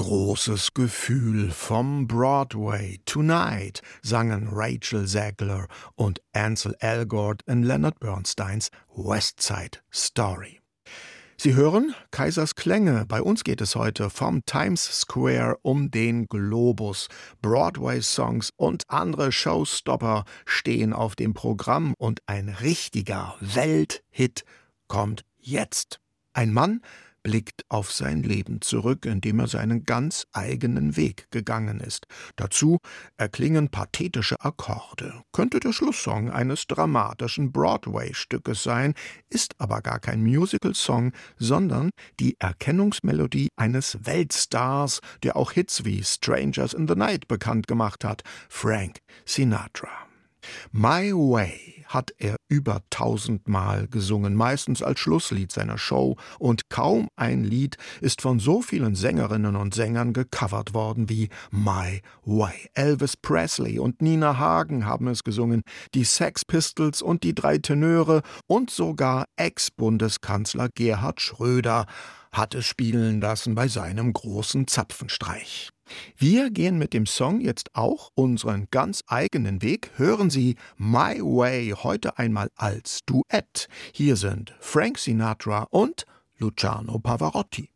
Großes Gefühl vom Broadway Tonight sangen Rachel Zegler und Ansel Elgort in Leonard Bernsteins West Side Story. Sie hören Kaisers Klänge. Bei uns geht es heute vom Times Square um den Globus. Broadway-Songs und andere Showstopper stehen auf dem Programm und ein richtiger Welthit kommt jetzt. Ein Mann blickt auf sein Leben zurück, indem er seinen ganz eigenen Weg gegangen ist. Dazu erklingen pathetische Akkorde. Könnte der Schlusssong eines dramatischen Broadway-Stückes sein, ist aber gar kein Musical-Song, sondern die Erkennungsmelodie eines Weltstars, der auch Hits wie Strangers in the Night bekannt gemacht hat, Frank Sinatra. My Way hat er über 1000-mal gesungen, meistens als Schlusslied seiner Show, und kaum ein Lied ist von so vielen Sängerinnen und Sängern gecovert worden wie My Way. Elvis Presley und Nina Hagen haben es gesungen, die Sex Pistols und die 3 Tenöre und sogar Ex-Bundeskanzler Gerhard Schröder hat es spielen lassen bei seinem großen Zapfenstreich. Wir gehen mit dem Song jetzt auch unseren ganz eigenen Weg. Hören Sie My Way heute einmal als Duett. Hier sind Frank Sinatra und Luciano Pavarotti.